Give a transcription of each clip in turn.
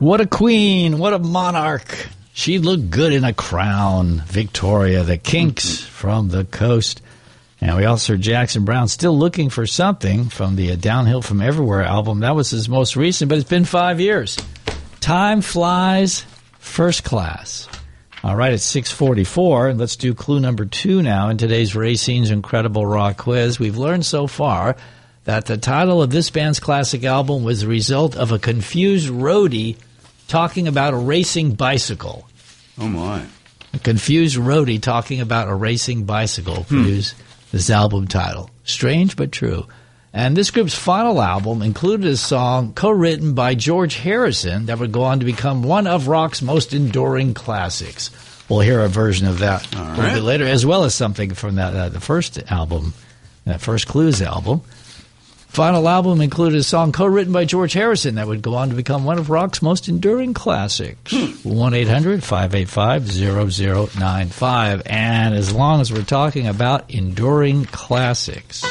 What a queen, what a monarch. She looked good in a crown. Victoria, the Kinks from the coast. And we also heard Jackson Browne still looking for something from the Downhill from Everywhere album. That was his most recent, but it's been 5 years. Time flies, first class. All right, it's 6:44. Let's do clue number 2 now in today's Racine's Incredible Rock Quiz. We've learned so far that the title of this band's classic album was the result of a confused roadie talking about a racing bicycle. Oh, my. A confused roadie talking about a racing bicycle produced this album title. Strange but true. And this group's final album included a song co-written by George Harrison that would go on to become one of rock's most enduring classics. We'll hear a version of that a little bit later, as well as something from that the first album, that first Clues album. Final album included a song co-written by George Harrison that would go on to become one of rock's most enduring classics. 1-800-585-0095. And as long as we're talking about enduring classics.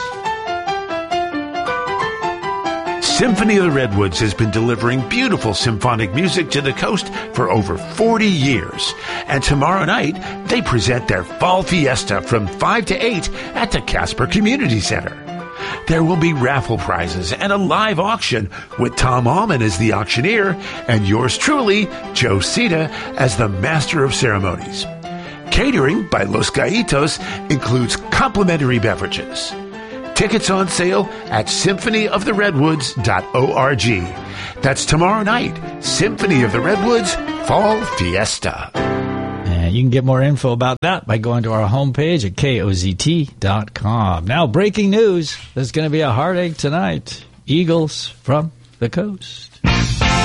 Symphony of the Redwoods has been delivering beautiful symphonic music to the coast for over 40 years. And tomorrow night, they present their Fall Fiesta from 5 to 8 at the Casper Community Center. There will be raffle prizes and a live auction with Tom Allman as the auctioneer and yours truly, Joe Cita, as the master of ceremonies. Catering by Los Gaitos includes complimentary beverages. Tickets on sale at symphonyoftheredwoods.org. That's tomorrow night, Symphony of the Redwoods Fall Fiesta. And you can get more info about that by going to our homepage at KOZT.com. Now, breaking news. There's going to be a heartache tonight. Eagles from the coast.